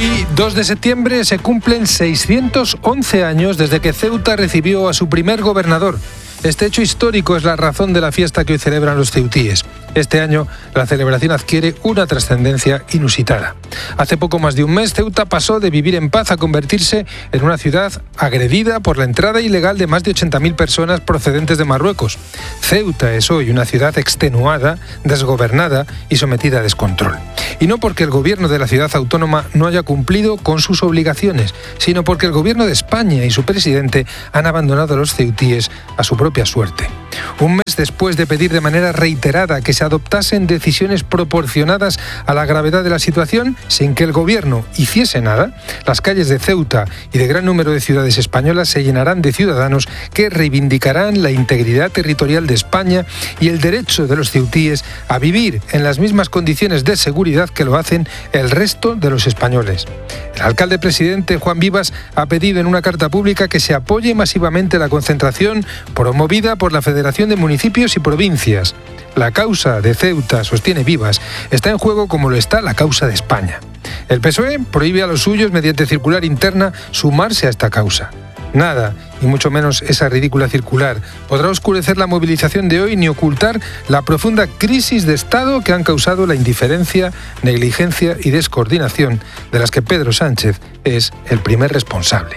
Hoy, 2 de septiembre, se cumplen 611 años desde que Ceuta recibió a su primer gobernador. Este hecho histórico es la razón de la fiesta que hoy celebran los ceutíes. Este año, la celebración adquiere una trascendencia inusitada. Hace poco más de un mes, Ceuta pasó de vivir en paz a convertirse en una ciudad agredida por la entrada ilegal de más de 80.000 personas procedentes de Marruecos. Ceuta es hoy una ciudad extenuada, desgobernada y sometida a descontrol. Y no porque el gobierno de la ciudad autónoma no haya cumplido con sus obligaciones, sino porque el gobierno de España y su presidente han abandonado a los ceutíes a su propia suerte. Un mes después de pedir de manera reiterada que se adoptasen decisiones proporcionadas a la gravedad de la situación, sin que el gobierno hiciese nada, las calles de Ceuta y de gran número de ciudades españolas se llenarán de ciudadanos que reivindicarán la integridad territorial de España y el derecho de los ceutíes a vivir en las mismas condiciones de seguridad que lo hacen el resto de los españoles. El alcalde presidente Juan Vivas ha pedido en una carta pública que se apoye masivamente la concentración promovida por la Federación de Municipios y Provincias. La causa de Ceuta, sostiene Vivas, está en juego como lo está la causa de España. El PSOE prohíbe a los suyos, mediante circular interna, sumarse a esta causa. Nada, y mucho menos esa ridícula circular, podrá oscurecer la movilización de hoy ni ocultar la profunda crisis de Estado que han causado la indiferencia, negligencia y descoordinación de las que Pedro Sánchez es el primer responsable.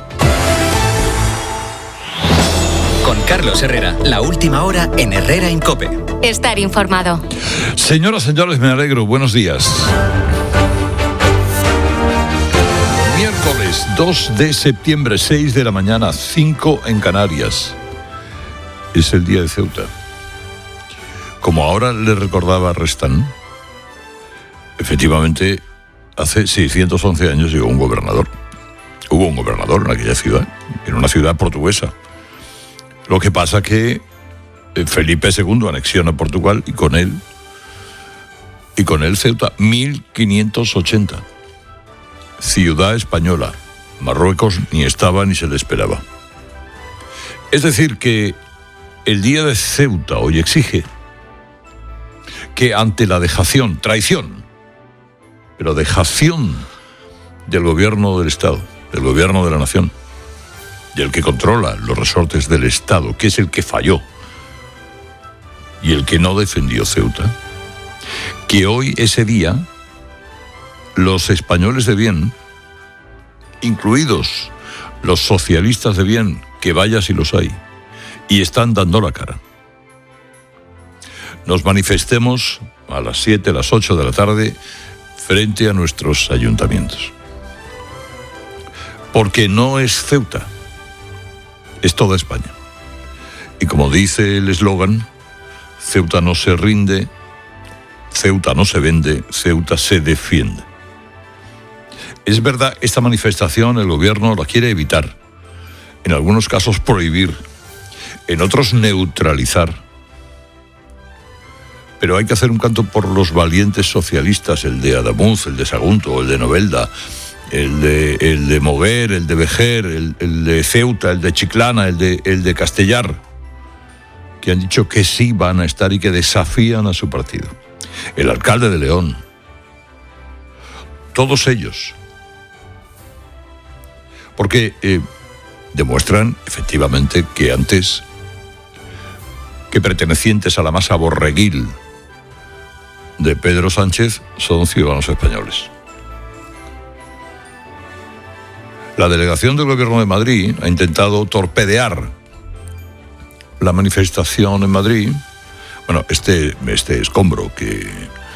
Con Carlos Herrera, la última hora en Herrera en COPE. Estar informado. Señoras, señores, me alegro. Buenos días. Miércoles 2 de septiembre, 6 de la mañana, 5 en Canarias. Es el día de Ceuta. Como ahora le recordaba Restán, efectivamente, hace 611 años llegó un gobernador. Hubo un gobernador en aquella ciudad, en una ciudad portuguesa. Lo que pasa que Felipe II anexiona Portugal y con él Ceuta, 1580. Ciudad española. Marruecos ni estaba ni se le esperaba. Es decir, que el día de Ceuta hoy exige que ante la dejación, traición, pero dejación del gobierno del Estado, del gobierno de la nación, y el que controla los resortes del Estado, que es el que falló y el que no defendió Ceuta, que hoy, ese día, los españoles de bien, incluidos los socialistas de bien, que vaya si los hay, y están dando la cara, nos manifestemos a las 7, a las 8 de la tarde frente a nuestros ayuntamientos. Porque no es Ceuta, es toda España. Y como dice el eslogan, Ceuta no se rinde, Ceuta no se vende, Ceuta se defiende. Es verdad, esta manifestación el gobierno la quiere evitar, en algunos casos prohibir, en otros neutralizar. Pero hay que hacer un canto por los valientes socialistas, el de Adamuz, el de Sagunto, el de Novelda, el de Moguer, el de Vejer, el de Ceuta, el de Chiclana, el de Castellar, que han dicho que sí van a estar y que desafían a su partido. El alcalde de León. Todos ellos. Porque demuestran efectivamente que antes que pertenecientes a la masa borreguil de Pedro Sánchez son ciudadanos españoles. La delegación del Gobierno de Madrid ha intentado torpedear la manifestación en Madrid. Bueno, este escombro que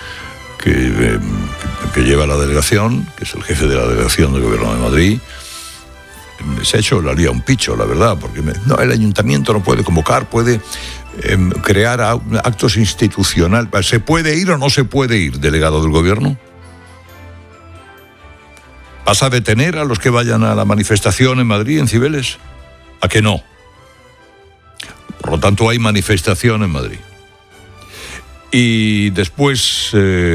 lleva la delegación, que es el jefe de la delegación del Gobierno de Madrid, se ha hecho la lía un picho, la verdad, porque el ayuntamiento no puede convocar, puede crear actos institucionales. ¿Se puede ir o no se puede ir, delegado del Gobierno? ¿Vas a detener a los que vayan a la manifestación en Madrid, en Cibeles? ¿A que no? Por lo tanto, hay manifestación en Madrid. Y después,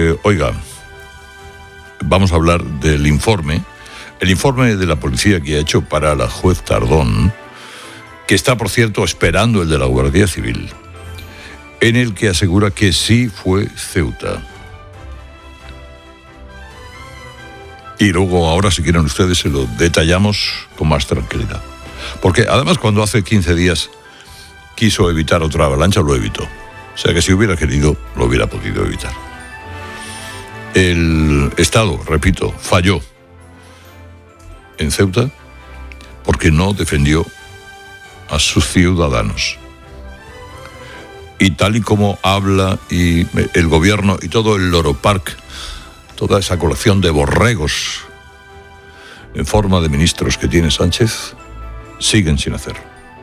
vamos a hablar del informe. El informe de la policía que ha hecho para la juez Tardón, que está, por cierto, esperando el de la Guardia Civil, en el que asegura que sí fue Ceuta. Y luego, ahora, si quieren ustedes, se lo detallamos con más tranquilidad. Porque además, cuando hace 15 días quiso evitar otra avalancha, lo evitó. O sea que si hubiera querido, lo hubiera podido evitar. El Estado, repito, falló en Ceuta porque no defendió a sus ciudadanos. Y tal y como habla y el gobierno y todo el Loro Park, toda esa colección de borregos en forma de ministros que tiene Sánchez, siguen sin hacerlo.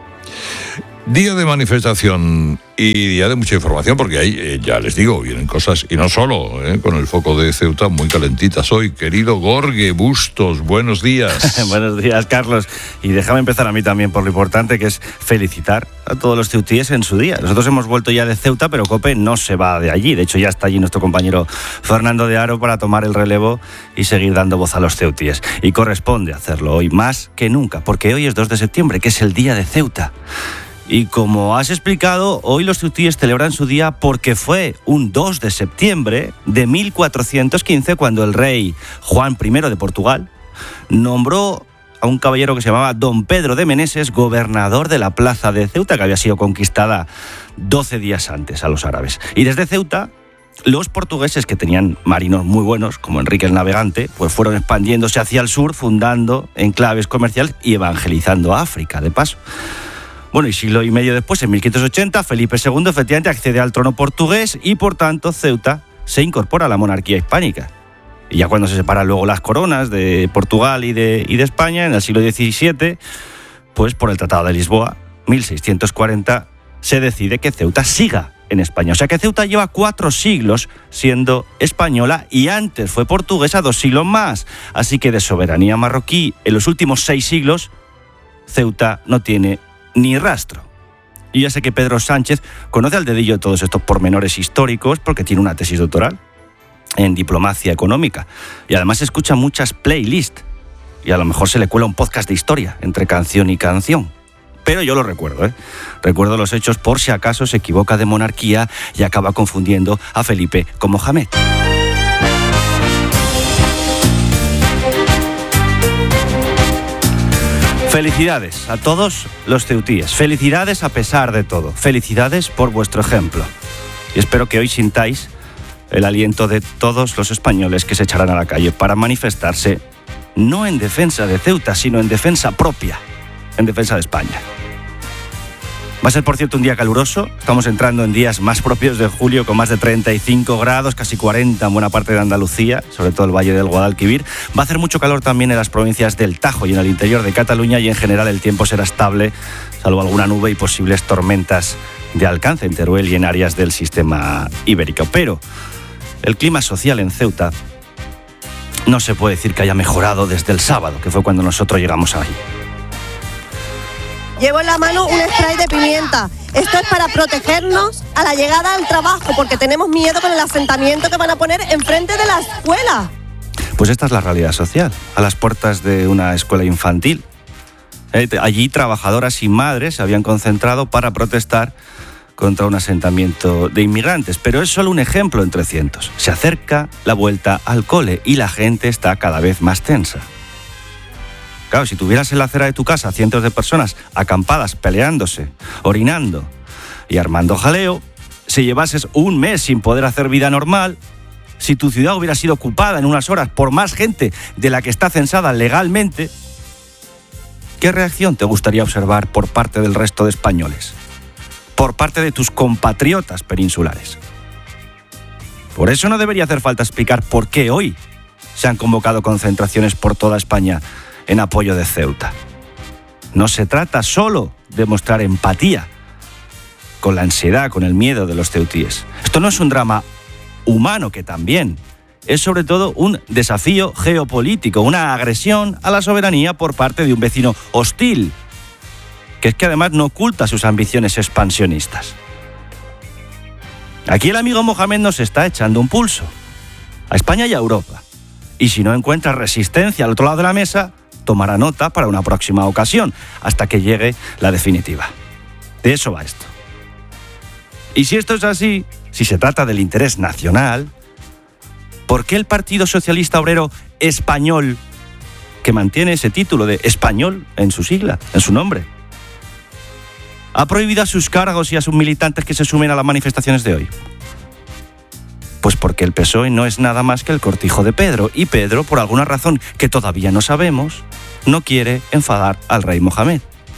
Día de manifestación y día de mucha información, porque ahí, ya les digo, vienen cosas, y no solo, con el foco de Ceuta muy calentitas hoy. Querido Gorge Bustos, buenos días. Buenos días, Carlos. Y déjame empezar a mí también por lo importante, que es felicitar a todos los ceutíes en su día. Nosotros hemos vuelto ya de Ceuta, pero COPE no se va de allí. De hecho, ya está allí nuestro compañero Fernando de Aro para tomar el relevo y seguir dando voz a los ceutíes. Y corresponde hacerlo hoy más que nunca, porque hoy es 2 de septiembre, que es el día de Ceuta. Y como has explicado, hoy los ceutíes celebran su día porque fue un 2 de septiembre de 1415 cuando el rey Juan I de Portugal nombró a un caballero que se llamaba Don Pedro de Meneses gobernador de la plaza de Ceuta, que había sido conquistada 12 días antes a los árabes. Y desde Ceuta, los portugueses, que tenían marinos muy buenos, como Enrique el Navegante, pues fueron expandiéndose hacia el sur, fundando enclaves comerciales y evangelizando a África, de paso. Bueno, y siglo y medio después, en 1580, Felipe II efectivamente accede al trono portugués y, por tanto, Ceuta se incorpora a la monarquía hispánica. Y ya cuando se separan luego las coronas de Portugal y de España, en el siglo XVII, pues por el Tratado de Lisboa, 1640, se decide que Ceuta siga en España. O sea que Ceuta lleva 4 siglos siendo española y antes fue portuguesa 2 siglos más. Así que de soberanía marroquí, en los últimos 6 siglos, Ceuta no tiene ni rastro. Y ya sé que Pedro Sánchez conoce al dedillo todos estos pormenores históricos porque tiene una tesis doctoral en diplomacia económica y además escucha muchas playlists y a lo mejor se le cuela un podcast de historia entre canción y canción. Pero yo lo recuerdo, Recuerdo los hechos por si acaso se equivoca de monarquía y acaba confundiendo a Felipe con Mohamed. Felicidades a todos los ceutíes. Felicidades a pesar de todo. Felicidades por vuestro ejemplo. Y espero que hoy sintáis el aliento de todos los españoles que se echarán a la calle para manifestarse no en defensa de Ceuta, sino en defensa propia, en defensa de España. Va a ser, por cierto, un día caluroso. Estamos entrando en días más propios de julio, con más de 35 grados, casi 40 en buena parte de Andalucía, sobre todo el Valle del Guadalquivir. Va a hacer mucho calor también en las provincias del Tajo y en el interior de Cataluña, y en general el tiempo será estable, salvo alguna nube y posibles tormentas de alcance en Teruel y en áreas del sistema ibérico. Pero el clima social en Ceuta no se puede decir que haya mejorado desde el sábado, que fue cuando nosotros llegamos ahí. Llevo en la mano un spray de pimienta. Esto es para protegernos a la llegada al trabajo, porque tenemos miedo con el asentamiento que van a poner enfrente de la escuela. Pues esta es la realidad social, a las puertas de una escuela infantil. Allí trabajadoras y madres se habían concentrado para protestar contra un asentamiento de inmigrantes, pero es solo un ejemplo entre cientos. Se acerca la vuelta al cole y la gente está cada vez más tensa. Claro, si tuvieras en la acera de tu casa cientos de personas acampadas, peleándose, orinando y armando jaleo, si llevases un mes sin poder hacer vida normal, si tu ciudad hubiera sido ocupada en unas horas por más gente de la que está censada legalmente, ¿qué reacción te gustaría observar por parte del resto de españoles? Por parte de tus compatriotas peninsulares. Por eso no debería hacer falta explicar por qué hoy se han convocado concentraciones por toda España en apoyo de Ceuta. No se trata solo de mostrar empatía con la ansiedad, con el miedo de los ceutíes. Esto no es un drama humano, que también es sobre todo un desafío geopolítico, una agresión a la soberanía por parte de un vecino hostil, que es que además no oculta sus ambiciones expansionistas. Aquí el amigo Mohamed nos está echando un pulso a España y a Europa. Y si no encuentra resistencia al otro lado de la mesa, tomará nota para una próxima ocasión, hasta que llegue la definitiva. De eso va esto. Y si esto es así, si se trata del interés nacional, ¿por qué el Partido Socialista Obrero español, que mantiene ese título de español en su sigla, en su nombre. ¿Ha prohibido a sus cargos y a sus militantes que se sumen a las manifestaciones de hoy? Pues porque el PSOE no es nada más que el cortijo de Pedro, y Pedro, por alguna razón que todavía no sabemos, no quiere enfadar al rey Mohamed.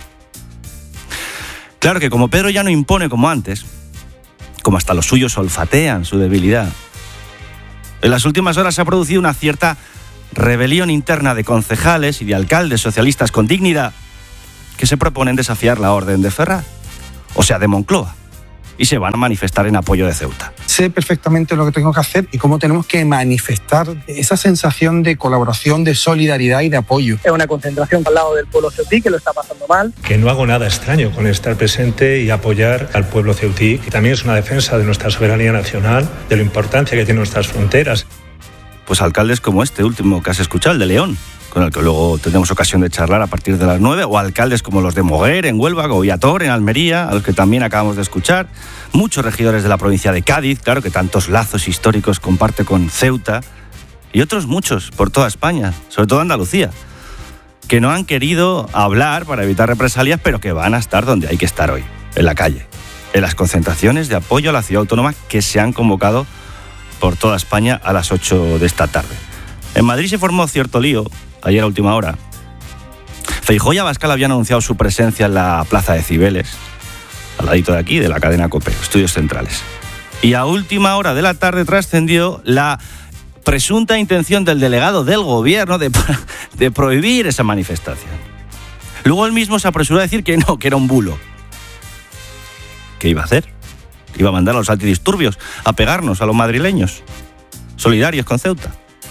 Claro que como Pedro ya no impone como antes, como hasta los suyos olfatean su debilidad, en las últimas horas se ha producido una cierta rebelión interna de concejales y de alcaldes socialistas con dignidad que se proponen desafiar la orden de Ferraz, o sea, de Moncloa, y se van a manifestar en apoyo de Ceuta. Sé perfectamente lo que tengo que hacer y cómo tenemos que manifestar esa sensación de colaboración, de solidaridad y de apoyo. Es una concentración al lado del pueblo ceutí que lo está pasando mal. Que no hago nada extraño con estar presente y apoyar al pueblo ceutí. Y también es una defensa de nuestra soberanía nacional, de la importancia que tienen nuestras fronteras. Pues alcaldes como este último que has escuchado, el de León, con el que luego tendremos ocasión de charlar a partir de las 9, o alcaldes como los de Moguer, en Huelva, Goiator, en Almería, a los que también acabamos de escuchar, muchos regidores de la provincia de Cádiz, claro, que tantos lazos históricos comparte con Ceuta, y otros muchos por toda España, sobre todo Andalucía, que no han querido hablar para evitar represalias, pero que van a estar donde hay que estar hoy, en la calle, en las concentraciones de apoyo a la ciudad autónoma que se han convocado por toda España a las 8 de esta tarde. En Madrid se formó cierto lío ayer a última hora. Feijóo y Abascal habían anunciado su presencia en la plaza de Cibeles, al ladito de aquí, de la cadena COPE, Estudios Centrales. Y a última hora de la tarde trascendió la presunta intención del delegado del gobierno de prohibir esa manifestación. Luego él mismo se apresuró a decir que no, que era un bulo. ¿Qué iba a hacer? Iba a mandar a los antidisturbios a pegarnos a los madrileños, solidarios con Ceuta.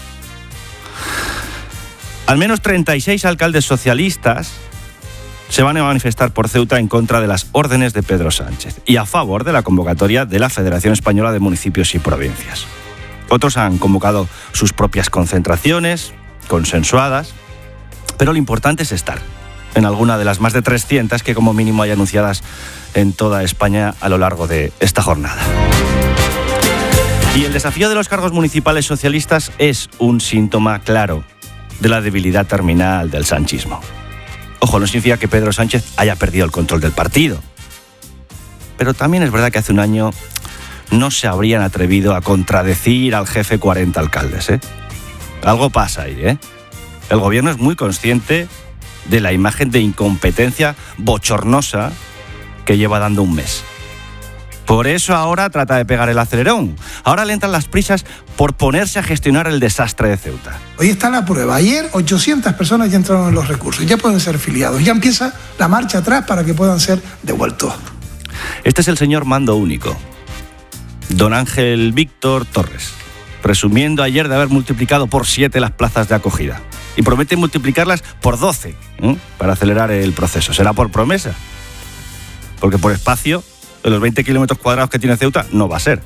Al menos 36 alcaldes socialistas se van a manifestar por Ceuta en contra de las órdenes de Pedro Sánchez y a favor de la convocatoria de la Federación Española de Municipios y Provincias. Otros han convocado sus propias concentraciones, consensuadas, pero lo importante es estar en alguna de las más de 300 que como mínimo hay anunciadas en toda España a lo largo de esta jornada. Y el desafío de los cargos municipales socialistas es un síntoma claro de la debilidad terminal del sanchismo. Ojo, no significa que Pedro Sánchez haya perdido el control del partido. Pero también es verdad que hace un año no se habrían atrevido a contradecir al jefe 40 alcaldes, ¿eh? Algo pasa ahí, ¿eh? El gobierno es muy consciente de la imagen de incompetencia bochornosa que lleva dando un mes. Por eso ahora trata de pegar el acelerón. Ahora le entran las prisas por ponerse a gestionar el desastre de Ceuta. Hoy está la prueba. Ayer 800 personas ya entraron en los recursos. Ya pueden ser filiados. Ya empieza la marcha atrás para que puedan ser devueltos. Este es el señor mando único, don Ángel Víctor Torres, presumiendo ayer de haber multiplicado por 7 las plazas de acogida. Y promete multiplicarlas por 12 para acelerar el proceso. Será por promesa. Porque por espacio, de los 20 kilómetros cuadrados que tiene Ceuta, no va a ser.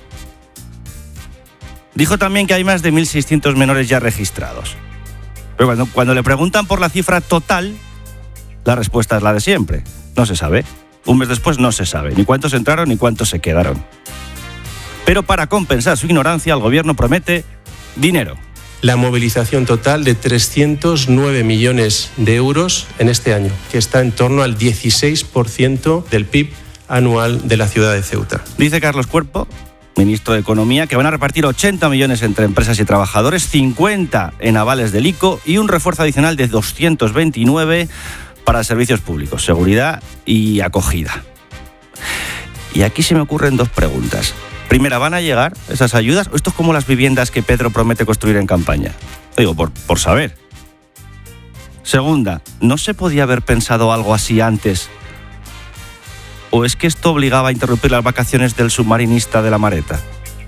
Dijo también que hay más de 1.600 menores ya registrados. Pero cuando le preguntan por la cifra total, la respuesta es la de siempre. No se sabe. Un mes después no se sabe ni cuántos entraron ni cuántos se quedaron. Pero para compensar su ignorancia, el gobierno promete dinero. La movilización total de 309 millones de euros en este año, que está en torno al 16% del PIB anual de la ciudad de Ceuta. Dice Carlos Cuerpo, ministro de Economía, que van a repartir 80 millones entre empresas y trabajadores, 50 en avales del ICO y un refuerzo adicional de 229 para servicios públicos, seguridad y acogida. Y aquí se me ocurren 2 preguntas. Primera, ¿van a llegar esas ayudas? ¿O esto es como las viviendas que Pedro promete construir en campaña? Digo, por saber. Segunda, ¿no se podía haber pensado algo así antes? ¿O es que esto obligaba a interrumpir las vacaciones del submarinista de La Mareta?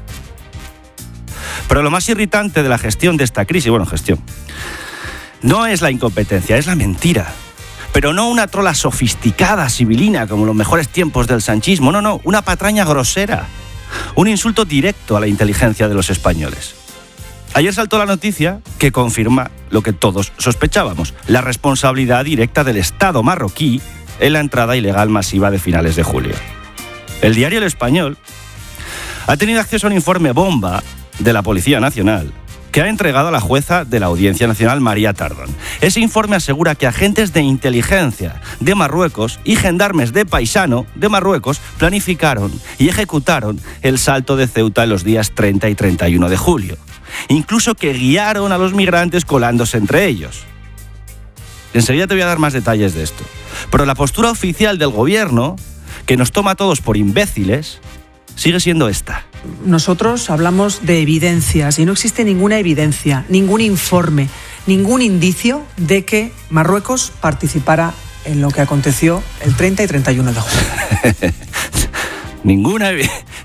Pero lo más irritante de la gestión de esta crisis, no es la incompetencia, es la mentira. Pero no una trola sofisticada, sibilina, como en los mejores tiempos del sanchismo. No, una patraña grosera. Un insulto directo a la inteligencia de los españoles. Ayer saltó la noticia que confirma lo que todos sospechábamos, la responsabilidad directa del Estado marroquí en la entrada ilegal masiva de finales de julio. El diario El Español ha tenido acceso a un informe bomba de la Policía Nacional que que ha entregado a la jueza de la Audiencia Nacional, María Tardón. Ese informe asegura que agentes de inteligencia de Marruecos y gendarmes de paisano de Marruecos planificaron y ejecutaron el salto de Ceuta en los días 30 y 31 de julio. Incluso que guiaron a los migrantes colándose entre ellos. Enseguida te voy a dar más detalles de esto. Pero la postura oficial del gobierno, que nos toma a todos por imbéciles, sigue siendo esta. Nosotros hablamos de evidencias y no existe ninguna evidencia, ningún informe, ningún indicio de que Marruecos participara en lo que aconteció el 30 y 31 de julio.